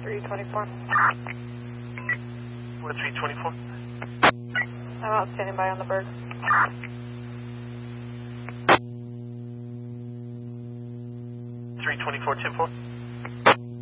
324. 4324. I'm out standing by on the bird. 324, 10-4.